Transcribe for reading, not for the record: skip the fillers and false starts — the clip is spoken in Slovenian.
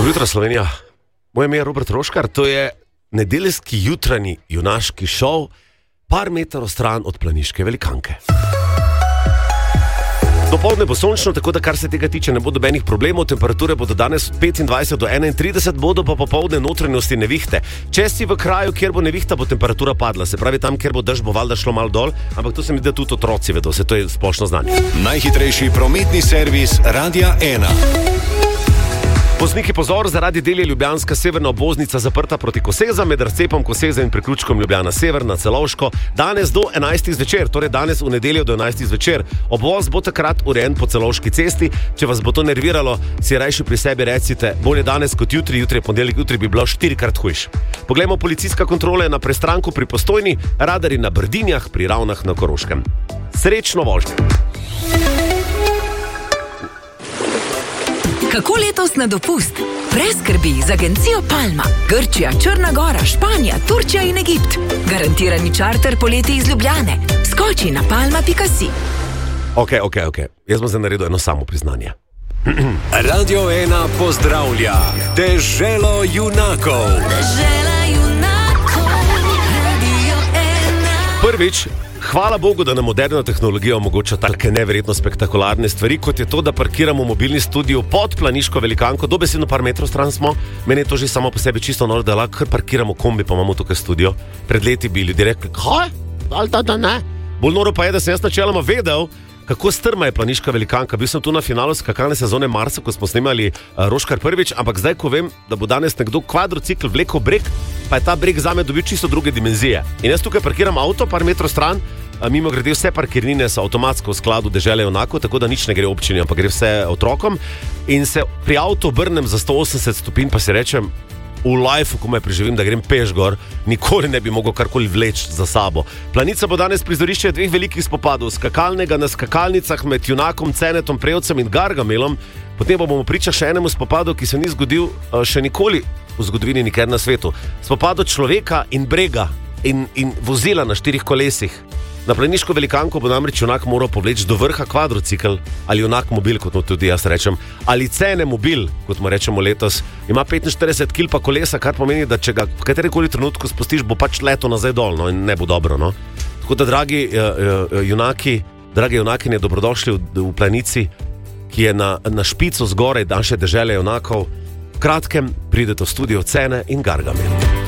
Dobro jutro, Slovenija. Moje ime je Robert Roškar, to je nedeljski jutranji junaški šov, par metrov stran od planiške velikanke. Dopoldne bo sončno, tako da kar se tega tiče ne bo nobenih problemov, temperature bodo danes od 25 do 31, bodo pa popoldne notranjosti nevihte. Če si v kraju, kjer bo nevihta, bo temperatura padla, se pravi tam, kjer bo dež, bo valjda šlo malo dol, ampak to se mi da tudi otroci vedo, se to je splošno znanje. Najhitrejši prometni servis Radia 1. Vozniki pozor, zaradi del je ljubljanska severna obvoznica zaprta proti Koseza, med razcepom Koseza in priključkom Ljubljana Sever na Celovško, danes do 11. zvečer, torej danes v nedeljo do 11. zvečer. Obvoz bo takrat urejen po Celovški cesti, če vas bo to nerviralo, si rajši pri sebi recite, bolje danes kot jutri, jutri je ponedeljek, jutri bi bilo 4-krat hujš. Poglejmo policijska kontrola na Prestranku pri Postojni, radari na Brdinjah pri Ravnah na Koroškem. Srečno vožnjo! Kako letos na dopust? Brez skrbi z agencijo Palma. Grčija, Črna Gora, Španija, Turčija in Egipt. Garantirani čarter poleti iz Ljubljane. Skoči na palma.si. Ok. Jaz bom zdaj naredil eno samo priznanje. Radio 1 pozdravlja Deželo junakov. Dežela junakov, Radio 1. Prvič, hvala Bogu, da nam moderna tehnologija omogoča take neverjetno spektakularne stvari, kot je to, da parkiramo mobilni studio pod planiško velikanko, dobesedno par metrov stran smo. Meni je to že samo po sebi čisto noro, da lahko parkiramo kombi, pa imamo tukaj studio. Pred leti bi ljudje rekli, kaj? Ali da ne? Bolj noro pa je, da sem jaz načeloma vedel, kako strma je planiška velikanka. Bil sem tu na finalu skakalne sezone Marsa, ko smo snemali Roškar prvič, ampak zdaj, ko vem, da bo danes nekdo kvadrocikl vlekel breg, pa je ta breg zame dobil čisto druge dimenzije. In jaz tukaj parkiram avto par metrov stran, mimo grede vse parkirnine so avtomatsko v skladu Dežele junakov, tako da nič ne gre občini, ampak gre vse otrokom. In se pri avtu obrnem za 180 stopinj, pa si rečem, v lifeu, ko me preživim, da grem peš gor, nikoli ne bi mogel karkoli vleči za sabo. Planica bo danes prizorišče dveh velikih spopadov, skakalnega na skakalnicah med junakom Cenetom Prevcem in Gargamelom, potem bomo priča še enemu spopadu, ki se ni zgodil še nikoli v zgodovini nikjer na svetu. Spopadu človeka in brega in vozila na 4 kolesih. Na planiško velikanko bo namreč junak moral povleči do vrha kvadrocikl ali junak mobil, kot mu tudi jaz rečem, ali cene mobil, kot mu rečemo letos. Ima 45 kg pa kolesa, kar pomeni, da če ga v katerikoli trenutku spustiš, bo pač leto nazaj dol, no, in ne bo dobro, no. Tako da, dragi junakinje, dobrodošli v planici, ki je na špico zgoraj naše dežele junakov. V kratkem pridete v studio Cene in Gargamel.